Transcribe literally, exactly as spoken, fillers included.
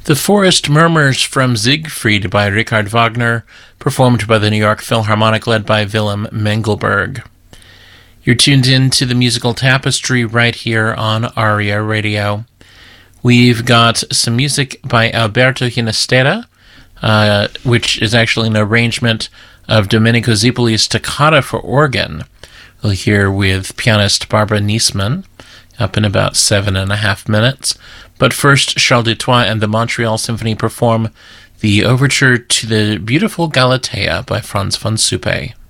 The Forest Murmurs from Siegfried by Richard Wagner, performed by the New York Philharmonic led by Willem Mengelberg. You're tuned in to the musical tapestry right here on Aria Radio. We've got some music by Alberto Ginastera, uh, which is actually an arrangement of Domenico Zippoli's Toccata for organ. We'll hear with pianist Barbara Niesman up in about seven and a half minutes. But first, Charles Dutoit and the Montreal Symphony perform the overture to the beautiful Galatea by Franz von Suppe.